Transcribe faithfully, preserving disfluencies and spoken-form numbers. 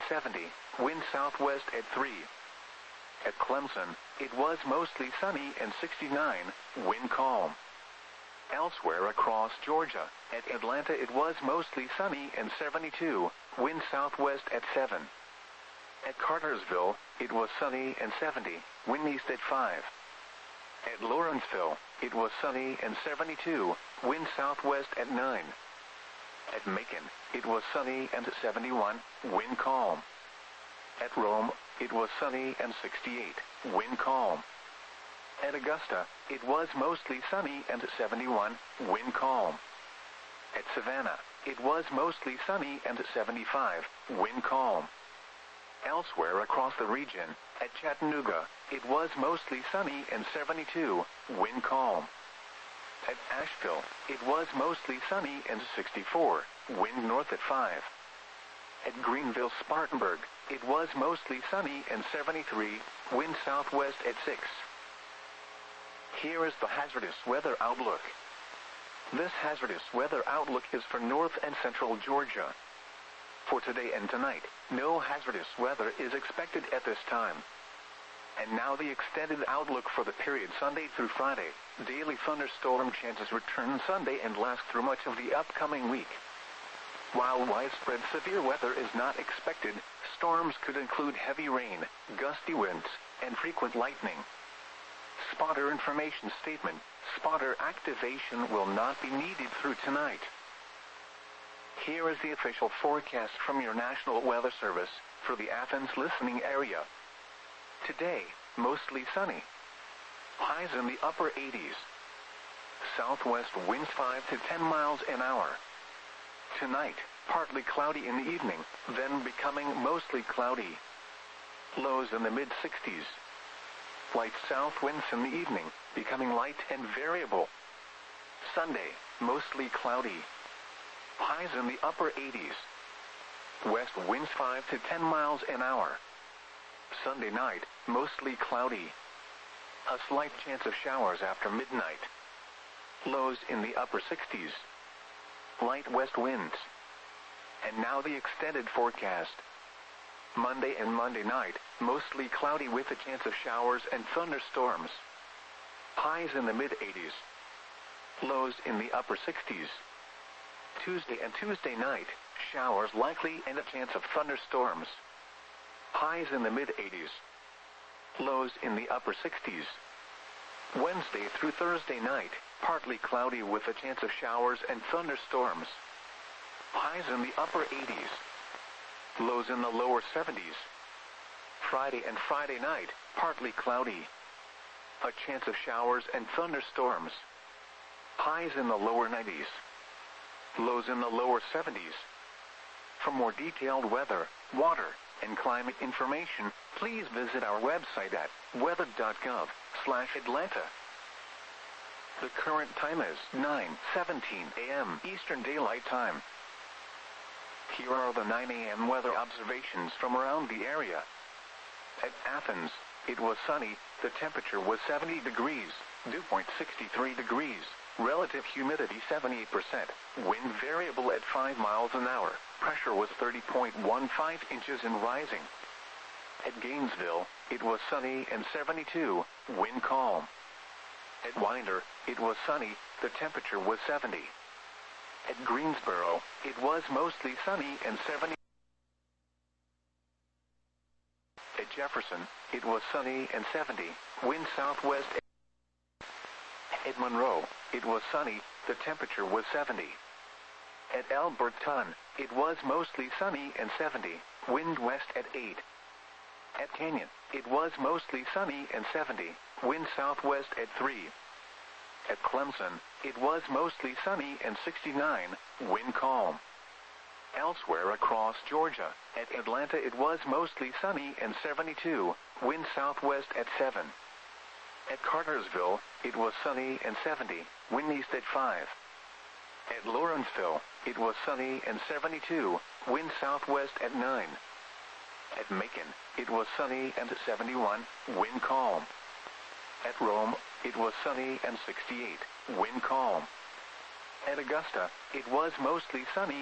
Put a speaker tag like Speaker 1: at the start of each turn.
Speaker 1: seventy, wind southwest at three. At Clemson, it was mostly sunny and sixty-nine, wind calm. Elsewhere across Georgia, at Atlanta it was mostly sunny and seventy-two, wind southwest at seven. At Cartersville, it was sunny and seventy, wind east at five. At Lawrenceville, it was sunny and seventy-two, wind southwest at nine. At Macon, it was sunny and seventy-one, wind calm. At Rome, it was sunny and sixty-eight, wind calm. At Augusta, it was mostly sunny and seventy-one, wind calm. At Savannah, it was mostly sunny and seventy-five, wind calm. Elsewhere across the region, at Chattanooga, it was mostly sunny and seventy-two, wind calm. At Asheville, it was mostly sunny and sixty-four, wind north at five. At Greenville-Spartanburg, it was mostly sunny and seventy-three, wind southwest at six. Here is the hazardous weather outlook. This hazardous weather outlook is for north and central Georgia. For today and tonight, no hazardous weather is expected at this time. And now the extended outlook for the period Sunday through Friday. Daily thunderstorm chances return Sunday and last through much of the upcoming week. While widespread severe weather is not expected, storms could include heavy rain, gusty winds, and frequent lightning. Spotter information statement: spotter activation will not be needed through tonight. Here is the official forecast from your National Weather Service for the Athens listening area. Today, mostly sunny. Highs in the upper eighties. Southwest winds five to ten miles an hour. Tonight, partly cloudy in the evening, then becoming mostly cloudy. Lows in the mid sixties. Light south winds in the evening, becoming light and variable. Sunday, mostly cloudy. Highs in the upper eighties. West winds five to ten miles an hour. Sunday night, mostly cloudy. A slight chance of showers after midnight. Lows in the upper sixties. Light west winds. And now the extended forecast. Monday and Monday night, mostly cloudy with a chance of showers and thunderstorms. Highs in the mid eighties. Lows in the upper sixties. Tuesday and Tuesday night, showers likely and a chance of thunderstorms. Highs in the mid eighties. Lows in the upper sixties. Wednesday through Thursday night, partly cloudy with a chance of showers and thunderstorms. Highs in the upper eighties. Lows in the lower seventies. Friday and Friday night, partly cloudy. A chance of showers and thunderstorms. Highs in the lower nineties. Lows in the lower seventies. For more detailed weather, water, and climate information, please visit our website at weather dot gov slash Atlanta. The current time is nine seventeen a m Eastern Daylight Time. Here are the nine a m weather observations from around the area. At Athens, it was sunny, the temperature was seventy degrees, dew point sixty-three degrees, relative humidity seventy-eight percent, wind variable at five miles an hour, pressure was thirty point one five inches and rising. At Gainesville, it was sunny and seventy-two, wind calm. At Winder, it was sunny, the temperature was seventy. At Greensboro, it was mostly sunny and seventy. At Jefferson, it was sunny and seventy, wind southwest. At Monroe, it was sunny, the temperature was seventy. At Alberton, it was mostly sunny and seventy, wind west at eight. At Canyon, it was mostly sunny and seventy, wind southwest at three. At Clemson, it was mostly sunny and sixty-nine, wind calm. Elsewhere across Georgia, at Atlanta it was mostly sunny and seventy-two, wind southwest at seven. At Cartersville, it was sunny and seventy, wind east at five. At Lawrenceville, it was sunny and seventy-two, wind southwest at nine. At Macon, it was sunny and seventy-one, wind calm. At Rome, it was sunny and sixty-eight, wind calm. At Augusta, it was mostly sunny